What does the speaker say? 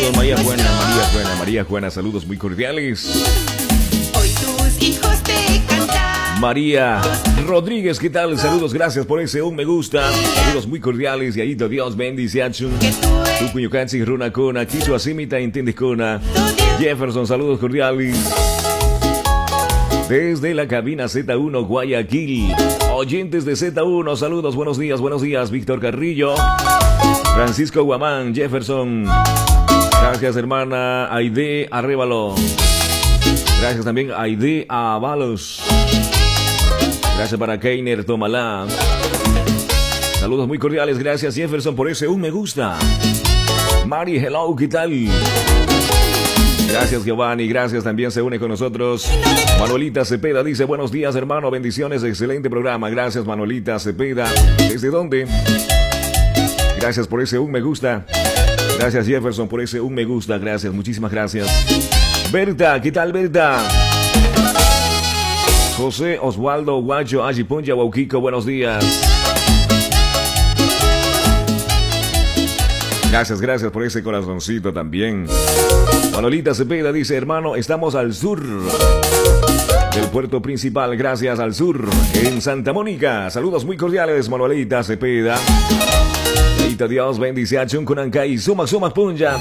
Saludos María Juana, María Juana, saludos muy cordiales. Hoy tus hijos te cantan. María Rodríguez, ¿qué tal? Saludos, gracias por ese un me gusta. Saludos muy cordiales, y ahí Dios bendice a tu cuño cansi runa cona, quiso asimita entiende cona. Jefferson, saludos cordiales. Desde la cabina Z1 Guayaquil, oyentes de Z1, saludos, buenos días, Víctor Carrillo, Francisco Guamán, Jefferson, gracias hermana Aide Arrévalo, gracias también Aide Avalos, gracias para Keiner Tomalá, saludos muy cordiales, gracias Jefferson por ese un me gusta. Mari, hello, ¿qué tal? Gracias Giovanni, gracias, también se une con nosotros Manuelita Cepeda, dice buenos días hermano, bendiciones, excelente programa, gracias Manuelita Cepeda, ¿desde dónde? Gracias por ese un me gusta, gracias Jefferson por ese un me gusta, gracias, muchísimas gracias. Berta, ¿qué tal Berta? José Osvaldo Guacho, Ajiponja, Huauquico, buenos días. Gracias por ese corazoncito también. Manolita Cepeda dice, hermano, estamos al sur del puerto principal, gracias al sur, en Santa Mónica. Saludos muy cordiales, Manuelita Cepeda. Dios bendice a Chuncunancay, Sumac Punja.